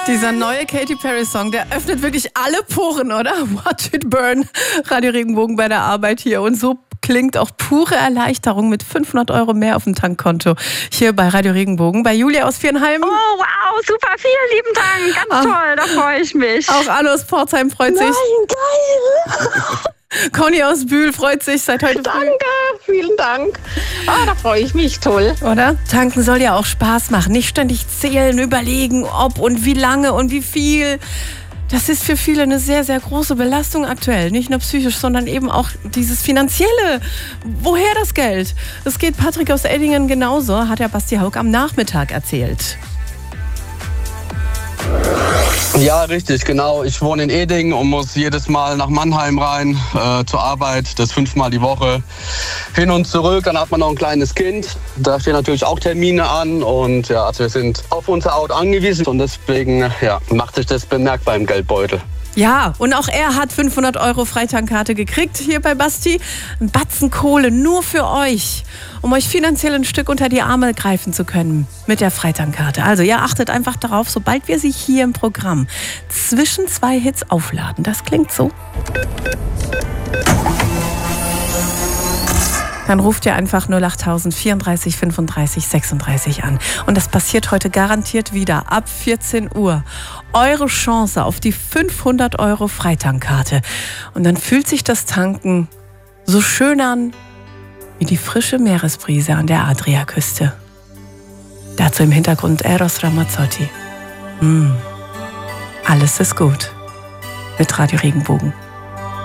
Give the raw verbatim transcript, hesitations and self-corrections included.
Dieser neue Katy Perry-Song, der öffnet wirklich alle Poren, oder? Watch it burn. Radio Regenbogen bei der Arbeit hier. Und so klingt auch pure Erleichterung mit fünfhundert Euro mehr auf dem Tankkonto. Hier bei Radio Regenbogen, bei Julia aus Viernheim. Oh, wow, super, vielen lieben Dank. Ganz Ach, toll, da freue ich mich. Auch Anne aus Pforzheim freut Nein, sich. geil. Conny aus Bühl freut sich seit heute früh. Danke, vielen Dank. Ah, da freue ich mich, toll. Oder? Tanken soll ja auch Spaß machen. Nicht ständig zählen, überlegen, ob und wie lange und wie viel. Das ist für viele eine sehr, sehr große Belastung aktuell. Nicht nur psychisch, sondern eben auch dieses Finanzielle. Woher das Geld? Das geht Patrick aus Eddingen genauso, hat ja Basti Haug am Nachmittag erzählt. Ja, richtig, genau. Ich wohne in Eding und muss jedes Mal nach Mannheim rein äh, zur Arbeit, das fünfmal die Woche. Hin und zurück, dann hat man noch ein kleines Kind. Da stehen natürlich auch Termine an und ja, also wir sind auf unser Auto angewiesen und deswegen ja, macht sich das bemerkbar im Geldbeutel. Ja, und auch er hat fünfhundert Euro Freitankarte gekriegt hier bei Basti. Ein Batzen Kohle nur für euch, um euch finanziell ein Stück unter die Arme greifen zu können mit der Freitankarte. Also ihr achtet einfach darauf, sobald wir sie hier im Programm zwischen zwei Hits aufladen. Das klingt so. Dann ruft ihr einfach null acht tausend vierunddreißig fünfunddreißig sechsunddreißig an. Und das passiert heute garantiert wieder ab vierzehn Uhr. Eure Chance auf die fünfhundert Euro Freitankarte. Und dann fühlt sich das Tanken so schön an wie die frische Meeresbrise an der Adriaküste. Dazu im Hintergrund Eros Ramazzotti. Mm. Alles ist gut mit Radio Regenbogen.